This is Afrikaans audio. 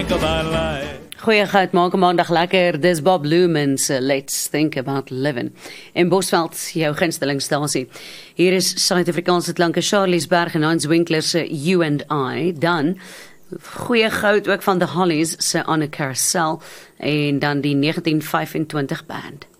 think about life. Goeie goud, maak 'n maandag lekker. Dis Bob Lumen se Let's Think About Living. In Bosveld, jou gunstelingstasie. Hier is Suid-Afrikaanse klanke, Charlie's Berg en Hans Winkler se You and I. Dan goeie goud ook van The Hollies se On a Carousel en dan die 1925 band.